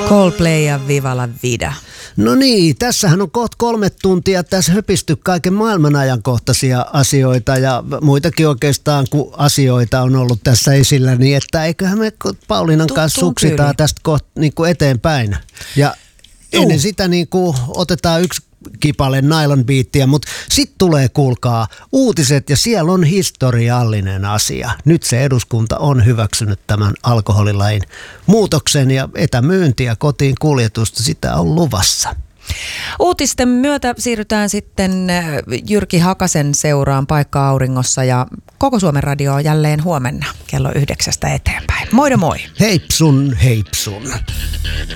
Coldplay ja Viva la Vida. No niin, tässähän on kohta 3 tuntia tässä höpisty kaiken maailman ajankohtaisia asioita ja muitakin oikeastaan kuin asioita on ollut tässä esillä, niin että eiköhän me Pauliinan kanssa suksitaan tästä kohta niin kuin eteenpäin. Ja ennen sitä niin kuin otetaan yksi kipale nylon beattiä, mutta sitten tulee, kuulkaa, uutiset ja siellä on historiallinen asia. Nyt se eduskunta on hyväksynyt tämän alkoholilain muutoksen ja etämyyntiä, kotiin kuljetusta, sitä on luvassa. Uutisten myötä siirrytään sitten Jyrki Hakasen seuraan Paikka auringossa ja Koko Suomen radio on jälleen huomenna kello 9 eteenpäin. Moi moi! Heipsun, heipsun!